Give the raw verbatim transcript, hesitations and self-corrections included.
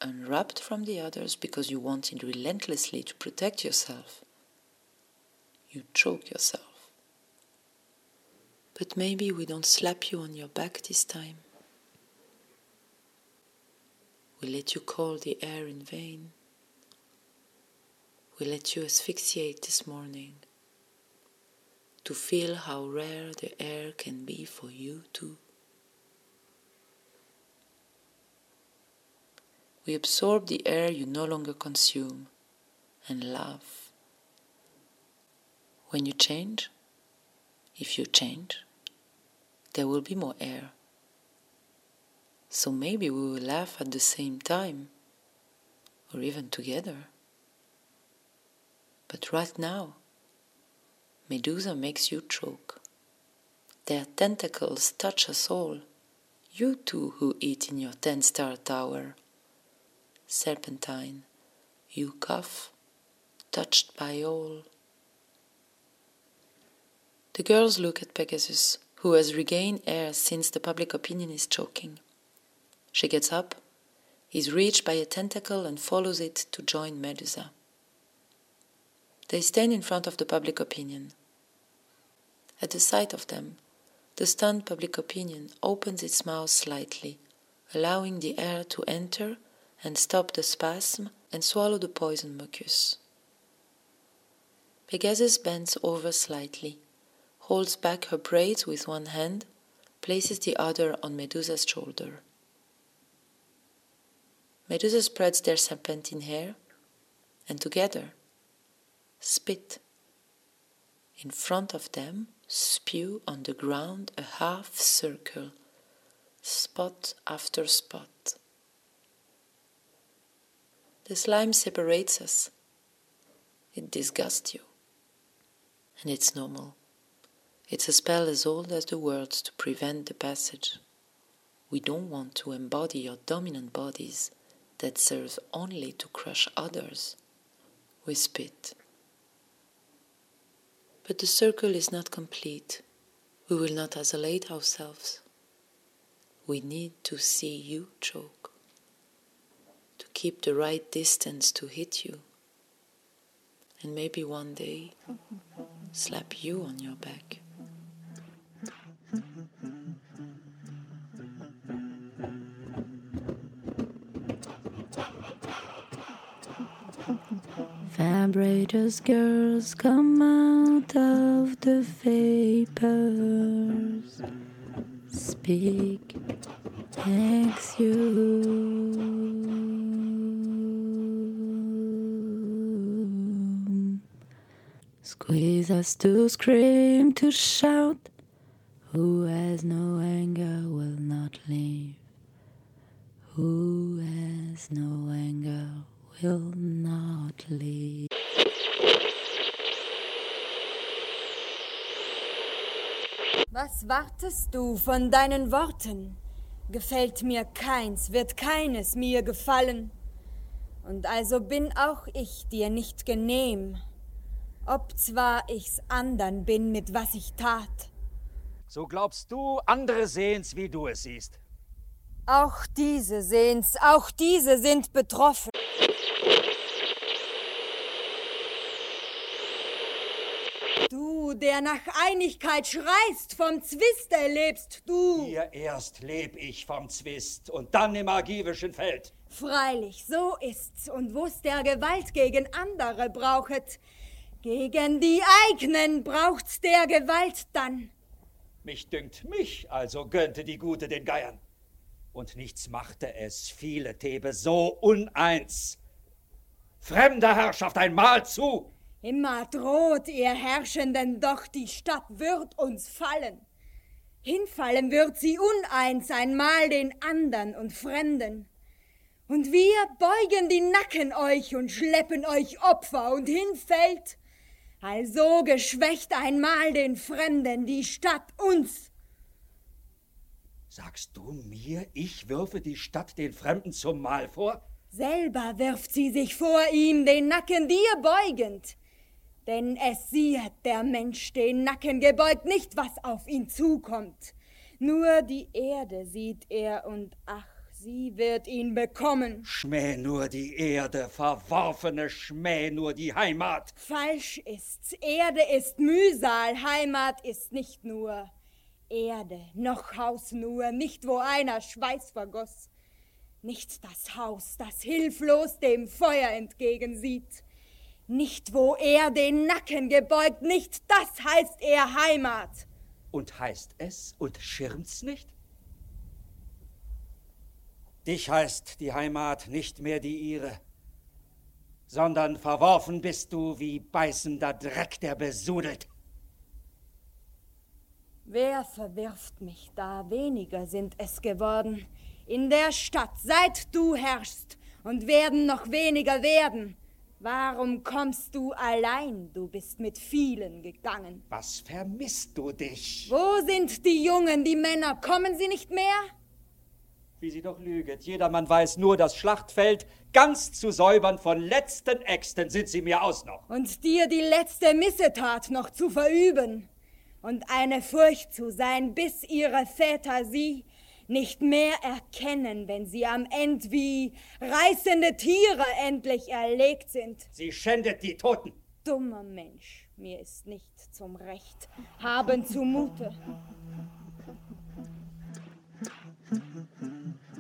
unwrapped from the others because you wanted relentlessly to protect yourself. You choke yourself. But maybe we don't slap you on your back this time. We let you call the air in vain. We let you asphyxiate this morning to feel how rare the air can be for you too. We absorb the air you no longer consume and laugh. When you change, if you change, there will be more air. So maybe we will laugh at the same time, or even together. But right now, Medusa makes you choke. Their tentacles touch us all, you too who eat in your ten-star tower. Serpentine, you cough, touched by all. The girls look at Pegasus, who has regained air since the public opinion is choking. She gets up, is reached by a tentacle and follows it to join Medusa. They stand in front of the public opinion. At the sight of them, the stunned public opinion opens its mouth slightly, allowing the air to enter and stop the spasm and swallow the poison mucus. Pegasus bends over slightly, holds back her braids with one hand, places the other on Medusa's shoulder. Medusa spreads their serpentine hair, and together, spit. In front of them, spew on the ground a half circle, spot after spot. The slime separates us. It disgusts you. And it's normal. It's a spell as old as the words to prevent the passage. We don't want to embody your dominant bodies that serve only to crush others. We spit. But the circle is not complete. We will not isolate ourselves. We need to see you choke, to keep the right distance to hit you, and maybe one day slap you on your back. Vibrators, girls, come out of the vapors. Speak, exhume. Squeeze us to scream, to shout. Who has no anger will not leave. Who has no anger will not leave. Was wartest du von deinen Worten? Gefällt mir keins, wird keines mir gefallen. Und also bin auch ich dir nicht genehm, ob zwar ich's andern bin, mit was ich tat. So glaubst du, andere sehen's, wie du es siehst. Auch diese sehen's, auch diese sind betroffen. Du, der nach Einigkeit schreist, vom Zwist erlebst du. Hier erst leb ich vom Zwist und dann im argivischen Feld. Freilich, so ist's, und wo's der Gewalt gegen andere brauchet, gegen die eigenen braucht's der Gewalt dann. Mich dünkt, mich also gönnte die Gute den Geiern. Und nichts machte es viele Thebe so uneins. Fremder Herrschaft einmal zu! Immer droht ihr Herrschenden, doch die Stadt wird uns fallen. Hinfallen wird sie uneins einmal den andern und Fremden. Und wir beugen die Nacken euch und schleppen euch Opfer und hinfällt, also geschwächt einmal den Fremden die Stadt uns. Sagst du mir, ich würfe die Stadt den Fremden zum Mahl vor? Selber wirft sie sich vor ihm, den Nacken dir beugend. Denn es sieht der Mensch den Nacken gebeugt nicht, was auf ihn zukommt. Nur die Erde sieht er und ach, sie wird ihn bekommen. Schmäh nur die Erde, verworfene Schmäh nur die Heimat. Falsch ist's. Erde ist Mühsal, Heimat ist nicht nur Erde, noch Haus nur, nicht wo einer Schweiß vergoss. Nicht das Haus, das hilflos dem Feuer entgegensieht. Nicht wo er den Nacken gebeugt, nicht das heißt er Heimat. Und heißt es und schirmt's nicht? Dich heißt die Heimat nicht mehr die ihre, sondern verworfen bist du wie beißender Dreck, der besudelt. Wer verwirft mich da? Weniger sind es geworden. In der Stadt, seit du herrschst, und werden noch weniger werden. Warum kommst du allein? Du bist mit vielen gegangen. Was vermisst du dich? Wo sind die Jungen, die Männer? Kommen sie nicht mehr? Wie sie doch lüget. Jedermann weiß nur, das Schlachtfeld ganz zu säubern von letzten Äxten sind sie mir aus noch. Und dir die letzte Missetat noch zu verüben und eine Furcht zu sein, bis ihre Väter sie nicht mehr erkennen, wenn sie am End wie reißende Tiere endlich erlegt sind. Sie schändet die Toten. Dummer Mensch, mir ist nicht zum Recht haben zumute.